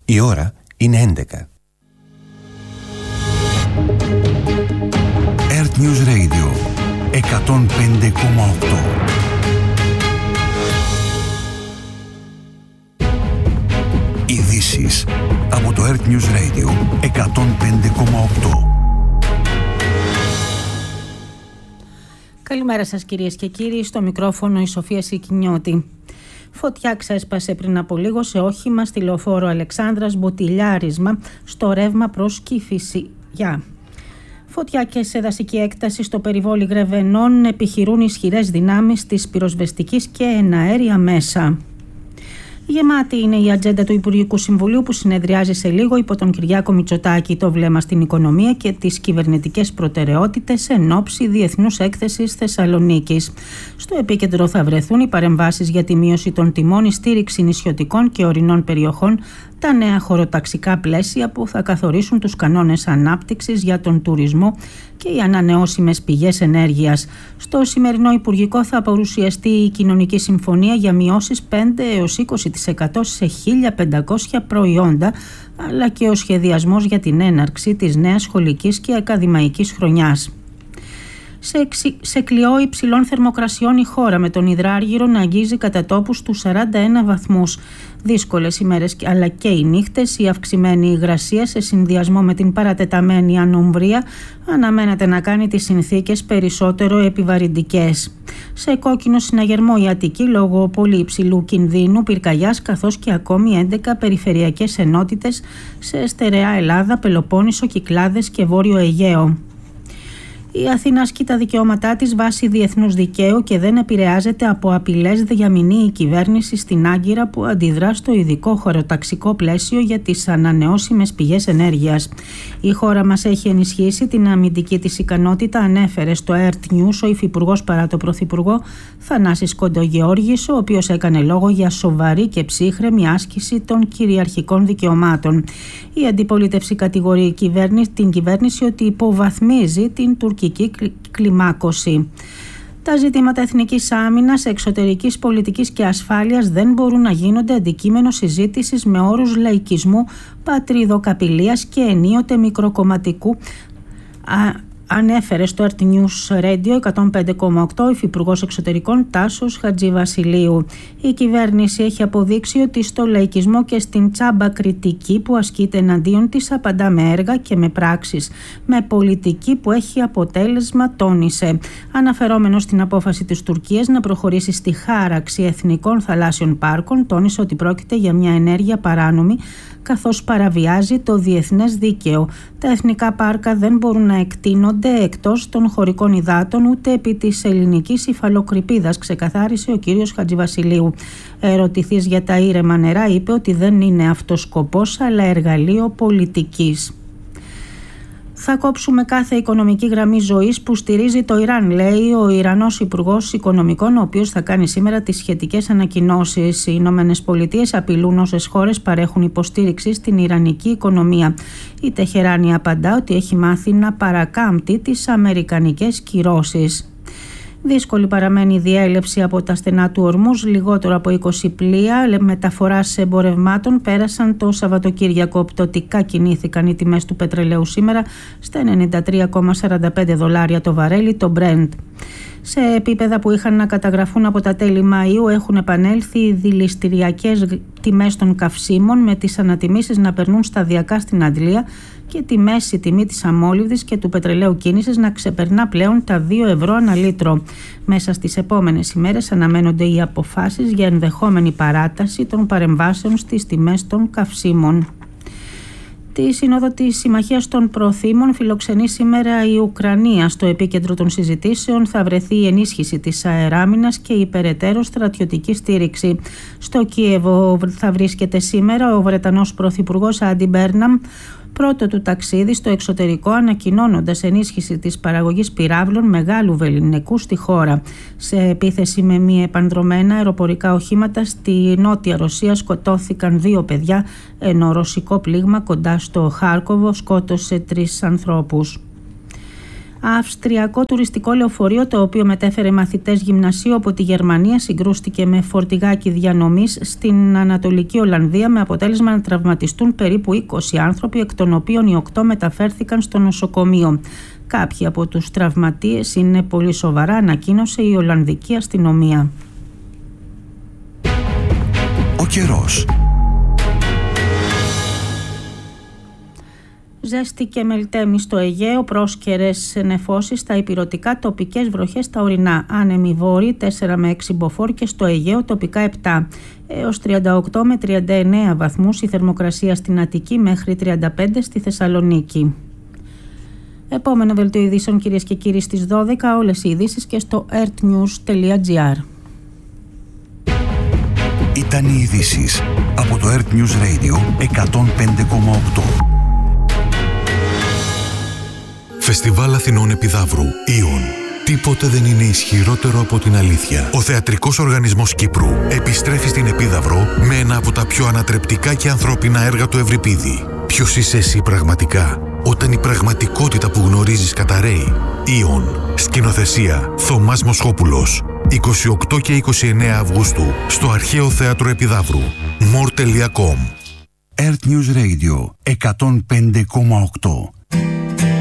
Η ώρα είναι 11. Earth News Radio 105,8. Ειδήσεις από το Earth News Radio 105,8. Καλημέρα σας κυρίες και κύριοι, στο μικρόφωνο η Σοφία Σικινιώτη. Φωτιά ξέσπασε πριν από λίγο σε όχημα στη λεωφόρο Αλεξάνδρας, μποτιλιάρισμα στο ρεύμα προς Κηφισιά. Φωτιά και σε δασική έκταση στο περιβόλι Γρεβενών επιχειρούν ισχυρές δυνάμεις της πυροσβεστικής και εναέρια μέσα. Γεμάτη είναι η ατζέντα του Υπουργικού Συμβουλίου που συνεδριάζει σε λίγο υπό τον Κυριάκο Μητσοτάκη. Το βλέμμα στην οικονομία και τις κυβερνητικές προτεραιότητες εν ώψη Διεθνούς Έκθεσης Θεσσαλονίκης. Στο επίκεντρο θα βρεθούν οι παρεμβάσεις για τη μείωση των τιμών, η στήριξη νησιωτικών και ορεινών περιοχών, τα νέα χωροταξικά πλαίσια που θα καθορίσουν τους κανόνες ανάπτυξης για τον τουρισμό και οι ανανεώσιμες πηγές ενέργειας. Στο σημερινό Υπουργικό θα παρουσιαστεί η Κοινωνική Συμφωνία για μειώσεις 5 έως 20% σε 1.500 προϊόντα, αλλά και ο σχεδιασμός για την έναρξη της νέας σχολικής και ακαδημαϊκής χρονιάς. Σε κλειό υψηλών θερμοκρασιών η χώρα, με τον υδράργυρο να αγγίζει κατά τόπους τους 41 βαθμούς. Δύσκολες ημέρες αλλά και οι νύχτες, η αυξημένη υγρασία σε συνδυασμό με την παρατεταμένη ανομβρία αναμένεται να κάνει τις συνθήκες περισσότερο επιβαρυντικές. Σε κόκκινο συναγερμό η Αττική λόγω πολύ υψηλού κινδύνου πυρκαγιάς, καθώς και ακόμη 11 περιφερειακές ενότητες σε στερεά Ελλάδα, Πελοπόννησο, Κυκλάδες και Βόρειο Αιγαίο. Η Αθήνα ασκεί τα δικαιώματά της βάσει διεθνούς δικαίου και δεν επηρεάζεται από απειλές, διαμηνεί η κυβέρνηση στην Άγκυρα που αντιδρά στο ειδικό χωροταξικό πλαίσιο για τις ανανεώσιμες πηγές ενέργειας. Η χώρα μας έχει ενισχύσει την αμυντική της ικανότητα, ανέφερε στο Earth News ο υφυπουργός παρά το πρωθυπουργό Θανάσης Κοντογεώργης, ο οποίος έκανε λόγο για σοβαρή και ψύχρεμη άσκηση των κυριαρχικών δικαιωμάτων. Η αντιπολίτευση κατηγορεί την κυβέρνηση ότι υποβαθμίζει την τουρκική κλιμάκωση. Τα ζητήματα εθνικής άμυνας, εξωτερικής πολιτικής και ασφάλειας δεν μπορούν να γίνονται αντικείμενο συζήτησης με όρους λαϊκισμού, πατριδοκαπηλείας και ενίοτε μικροκομματικού, ανέφερε στο Earth News Radio 105,8 ο Υφυπουργός Εξωτερικών Τάσος Χατζηβασιλείου. Η κυβέρνηση έχει αποδείξει ότι στο λαϊκισμό και στην τσάμπα κριτική που ασκείται εναντίον της απαντά με έργα και με πράξεις, με πολιτική που έχει αποτέλεσμα, τόνισε. Αναφερόμενο στην απόφαση της Τουρκίας να προχωρήσει στη χάραξη εθνικών θαλάσσιων πάρκων, τόνισε ότι πρόκειται για μια ενέργεια παράνομη, καθώς παραβιάζει το διεθνές δίκαιο. Τα εθνικά πάρκα δεν μπορούν να εκτείνονται εκτός των χωρικών υδάτων ούτε επί της ελληνικής υφαλοκρηπίδας, ξεκαθάρισε ο κύριος Χατζηβασιλείου. Ερωτηθείς για τα ήρεμα νερά, είπε ότι δεν είναι αυτός σκοπός αλλά εργαλείο πολιτικής. Θα κόψουμε κάθε οικονομική γραμμή ζωής που στηρίζει το Ιράν, λέει ο Ιρανός Υπουργός Οικονομικών, ο οποίος θα κάνει σήμερα τις σχετικές ανακοινώσεις. Οι Ηνωμένες Πολιτείες απειλούν όσες χώρες παρέχουν υποστήριξη στην ιρανική οικονομία. Η Τεχεράνη απαντά ότι έχει μάθει να παρακάμπτει τις αμερικανικές κυρώσεις. Δύσκολη παραμένει η διέλευση από τα στενά του Ορμούζ. Λιγότερο από 20 πλοία μεταφοράς εμπορευμάτων πέρασαν το Σαββατοκύριακο. Πτωτικά κινήθηκαν οι τιμές του πετρελαίου σήμερα στα $93,45 το βαρέλι, το Brent. Σε επίπεδα που είχαν να καταγραφούν από τα τέλη Μαΐου έχουν επανέλθει οι δηληστηριακές τιμές των καυσίμων, με τις ανατιμήσεις να περνούν σταδιακά στην αντλία και τη μέση τιμή της αμόλυβδης και του πετρελαίου κίνησης να ξεπερνά πλέον τα 2 ευρώ ανά λίτρο. Μέσα στις επόμενες ημέρες αναμένονται οι αποφάσεις για ενδεχόμενη παράταση των παρεμβάσεων στις τιμές των καυσίμων. Τη Σύνοδο της Συμμαχίας των Προθήμων φιλοξενεί σήμερα η Ουκρανία. Στο επίκεντρο των συζητήσεων θα βρεθεί η ενίσχυση της αεράμινας και η περαιτέρω στρατιωτική στήριξη. Στο Κίεβο θα βρίσκεται σήμερα ο Βρετανός Πρωθυπουργός Άντι Μπέρναμ, πρώτο του ταξίδι στο εξωτερικό, ανακοινώνοντας ενίσχυση της παραγωγής πυράβλων μεγάλου βεληνικού στη χώρα. Σε επίθεση με μη επανδρομένα αεροπορικά οχήματα στη Νότια Ρωσία σκοτώθηκαν 2 παιδιά, ενώ ρωσικό πλήγμα κοντά στο Χάρκοβο σκότωσε 3 ανθρώπους. Αυστριακό τουριστικό λεωφορείο, το οποίο μετέφερε μαθητές γυμνασίου από τη Γερμανία, συγκρούστηκε με φορτηγάκι διανομής στην Ανατολική Ολλανδία, με αποτέλεσμα να τραυματιστούν περίπου 20 άνθρωποι, εκ των οποίων οι 8 μεταφέρθηκαν στο νοσοκομείο. Κάποιοι από τους τραυματίες είναι πολύ σοβαρά, ανακοίνωσε η Ολλανδική αστυνομία. Ο καιρός. Ζέστη και μελτέμι στο Αιγαίο, πρόσκαιρες νεφώσεις στα ηπειρωτικά, τοπικές βροχές στα ορεινά. Άνεμοι βόρειοι 4 με 6 μποφόρ και στο Αιγαίο τοπικά 7. Έως 38 με 39 βαθμούς η θερμοκρασία στην Αττική, μέχρι 35 στη Θεσσαλονίκη. Επόμενο δελτίο ειδήσεων, κυρίες και κύριοι, στις 12. Όλες οι ειδήσεις και στο earthnews.gr. Ήταν οι ειδήσεις από το Earth News Radio 105,8. Φεστιβάλ Αθηνών Επιδαύρου, Ιον. Τίποτε δεν είναι ισχυρότερο από την αλήθεια. Ο Θεατρικός Οργανισμός Κύπρου επιστρέφει στην Επίδαυρο με ένα από τα πιο ανατρεπτικά και ανθρώπινα έργα του Ευρυπίδη. Ποιος είσαι εσύ πραγματικά, όταν η πραγματικότητα που γνωρίζεις καταραίει? Ιον. Σκηνοθεσία Θωμάς Μοσχόπουλος. 28 και 29 Αυγούστου στο Αρχαίο Θέατρο Επιδαύρου. more.com. Earth News Radio 105,8.